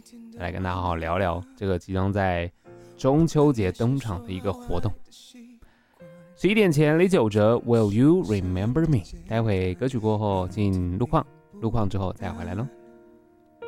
来跟大家好好聊聊这个即将在中秋节登场的一个活动。11点前李玖哲 Will You Remember Me， 待会歌曲过后进路况之后再回来咯。